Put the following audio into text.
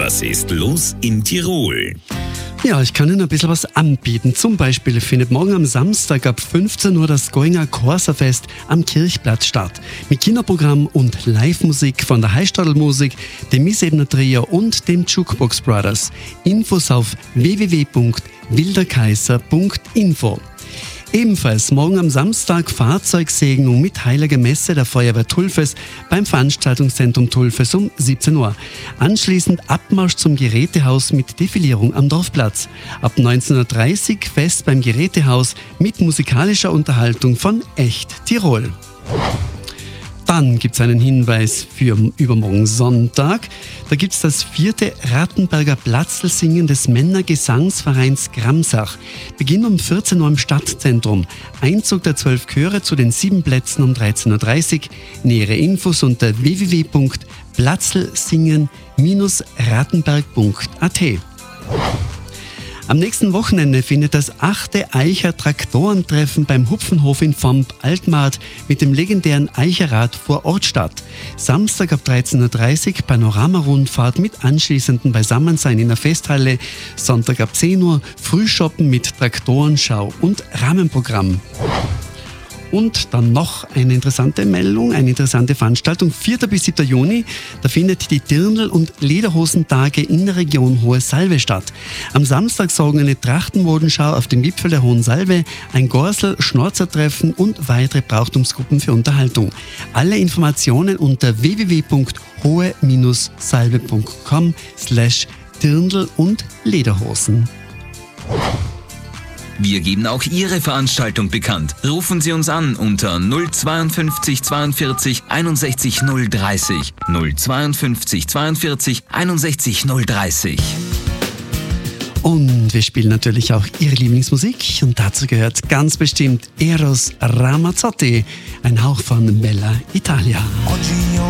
Was ist los in Tirol? Ja, ich kann Ihnen ein bisschen was anbieten. Zum Beispiel findet morgen am Samstag ab 15 Uhr das Goinger Corsa-Fest am Kirchplatz statt. Mit Kinderprogramm und Live-Musik von der Heistadl-Musik, dem Miesebner Trio und dem Jukebox Brothers. Infos auf www.wilderkaiser.info. Ebenfalls morgen am Samstag Fahrzeugsegnung mit Heiliger Messe der Feuerwehr Tulfes beim Veranstaltungszentrum Tulfes um 17 Uhr. Anschließend Abmarsch zum Gerätehaus mit Defilierung am Dorfplatz. Ab 19.30 Uhr Fest beim Gerätehaus mit musikalischer Unterhaltung von Echt Tirol. Dann gibt es einen Hinweis für übermorgen Sonntag. Da gibt es das 4. Rattenberger Platzlsingen des Männergesangsvereins Gramsach. Beginn um 14 Uhr im Stadtzentrum. Einzug der 12 Chöre zu den 7 Plätzen um 13.30 Uhr. Nähere Infos unter www.platzlsingen-rattenberg.at. Am nächsten Wochenende findet das 8. Eicher Traktorentreffen beim Hupfenhof in Vomp Altmarkt mit dem legendären Eicherrad vor Ort statt. Samstag ab 13.30 Uhr Panorama-Rundfahrt mit anschließendem Beisammensein in der Festhalle. Sonntag ab 10 Uhr Frühshoppen mit Traktorenschau und Rahmenprogramm. Und dann noch eine interessante Meldung, eine interessante Veranstaltung. 4. bis 7. Juni, da findet die Dirndl- und Lederhosentage in der Region Hohe Salve statt. Am Samstag sorgen eine Trachtenmodenschau auf dem Gipfel der Hohen Salve, ein Gorsel-Schnorzertreffen und weitere Brauchtumsgruppen für Unterhaltung. Alle Informationen unter www.hohe-salve.com/Dirndl- und Lederhosen. Wir geben auch Ihre Veranstaltung bekannt. Rufen Sie uns an unter 052 42 61 030. 052 42 61 030. Und wir spielen natürlich auch Ihre Lieblingsmusik und dazu gehört ganz bestimmt Eros Ramazzotti, ein Hauch von Bella Italia.